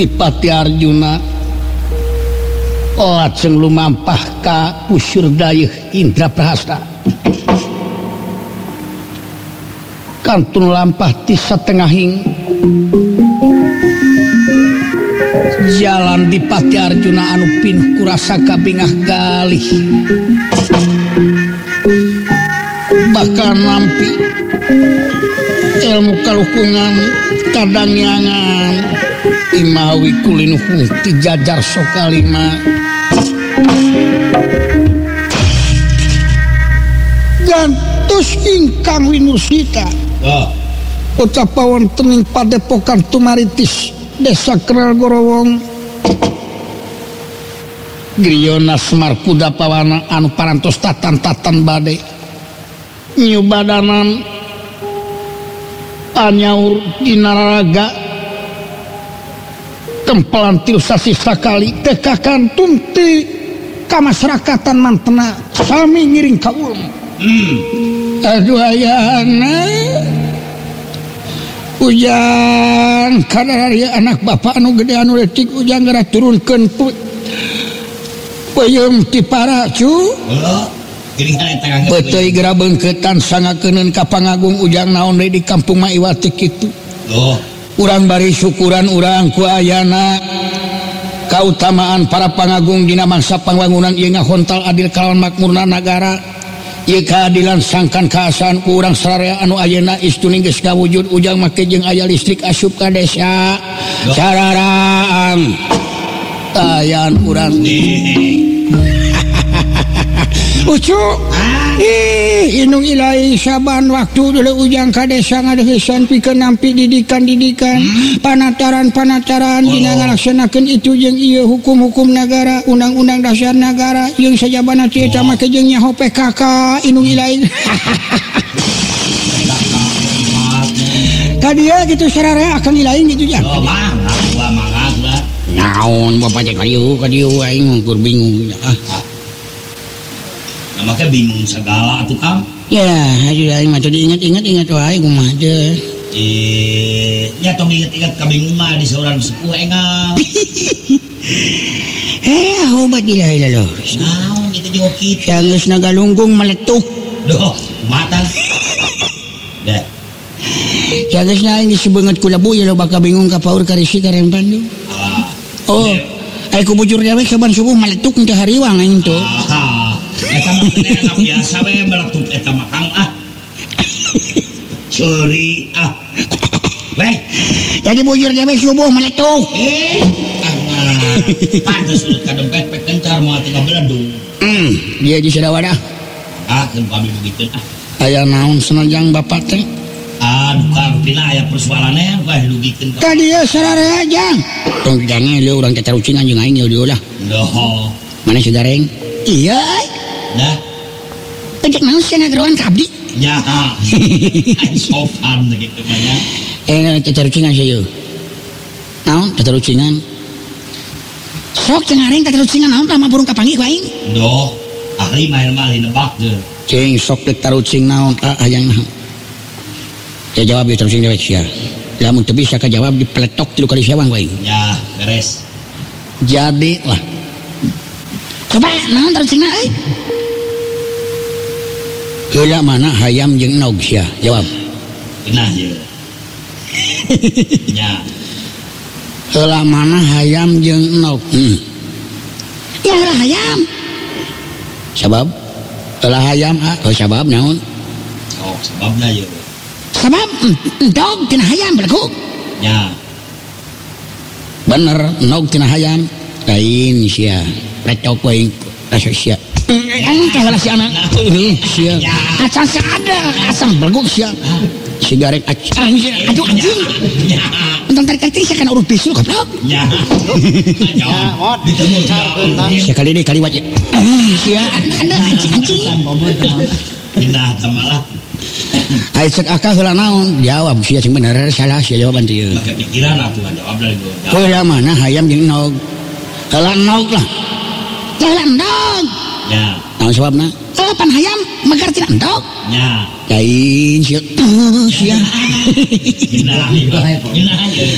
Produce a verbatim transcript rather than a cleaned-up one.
Dipati Arjuna lajeng lumampah ka Pusur Dayeuh Indraprahasta kantun lampah ti satengahing jalan Dipati Arjuna anu pinuh ku rasa kabingah galih bakal nampi ilmu kalukungan kadangyangan imawi kulinuh ti jajar sokalima gantos ingkang winusita oh. Ucapa wonten ing Padepokan Tumaritis Desa Keral Gorowong Griyona Semar Kudapawana anu parantos tatan-tatan bade nyubadanan anyaur dinaraga tempelan tilu sasi sakali tekakantun ti kamasyarakatan mantena sami ngiring ka ulun hmm. aduh ayana ujang kadari anak bapak anu gede anu letik ujang gara turunkeun peuyeum ti paracu oh. Beteuy geura beungkeutan sangakeun ka Pangagung ujang naon deui di Kampung Maiwati kitu. Oh. Urang bari syukuran urang ku ayana kautamaan para pangagung dina mangsa pangwangunan ieu ngahontal adil kalawan makmurna nagara. Ieu keadilan sangkan kaasan ku urang sararea anu ayeuna istuning geus kawujud ujang make jeung aya listrik asup ka desa. Sararang tayan urang Ucu ih inung ilahi saban waktu dulu ujang ka desa ngadehesan pikeun nampi didikan-didikan panataran-panataran dina ngalaksanakeun itu jeung ieu hukum-hukum negara undang-undang dasar negara jeung sajabana ti eta make jeung nyaho P K K inung ilahi kadieu kitu sararea akan ilahi kitu jan oh mah gua mangga gua naon bapak cek kadieu kadieu aing ukur bingung ah makanya bingung segala tuh Kang. Ya, aduh aing mah teu diinget-inget inget wae kumaha teh. Eh, nya tong inget-inget kabingung mah di saurang sepuh engal. Eh, obat ilahi lalo. Naon itu juga kitu. Geus nagalunggung meletuk. Duh, mata. Dah. Geus na aing disebeungeut ku lebu ya lo bakal bingung ka paur karisi karempan tuh. Ah. Oh, ai ku bujur dewe saban subuh meletuk teh hariwang aing tuh. Ah. Eta mah enak biasa we meletup eta mah Kang ah. Sorry ah. Weh, jadi bujur dewe subuh meletuk. eh ah. Pantes udah kadempet pek kencar moal tinggal beledung. Hmm, dia di Sadawadah. Ah, kan kami begitu ah. Aya naon senajang bapak teh? Aduh Kang, pina aya persoalannya wah dugikeun ka. Tadi ya sararea jang. Tong jange leu urang teh tarucingan jeung aing ieu lah. Doh. Mana si Gareng? Iya. Dah. Ejek naon sia ngageroan ka abdi? Ya. Ai sopan gitu banyak. Eh tatarucingan saya. Naon tatarucingan? Sok cenah areng tatarucingan naon lama burung kapanggih ku aing? Doh, ahli main mah nebak deh. Cing sok tatarucing naon ah hayang naon. Ya jawab ieu tarucing dewek sia. Lamun teu bisa kajawab dipeletok tilu kali sawang ku aing. Ya, beres. Jadi lah. Coba naon tarucingna euy? Heula mana hayam jeung nog sia? Jawab. Genah ye. Ya. Heula mana hayam jeung nog? Hmm. Ya heula hayam. Sabab? Heula hayam ah, oh sabab naon? Oh, sebabna ye. Sabab endog tina hayam berku. Ya. Bener, nog tina hayam. Lain sia. Lecok we rasa sia. Anu teh si anak. Heuh sia. Acan ada asam berku sia. Si Garek acan aduh anjing. Entang tarik-tarik sia kana urut bisul goblok. Ya. Ya, mod ditemukan. Sekali deui kali wajib. Sia anda anjing-anjing. Pindah tamalah. Ai cek akah heula naon? Jawab sia sing bener salah sia jawaban teh. Pakai pikiran atuh jawab dari gua. Heula mana hayam jeung nog? Heula nog lah. Heula nog. Ya. Naon sababna? Heula pan hayam megar tina endog. Ya. Lain sia. Sia. Pindah. Pindah.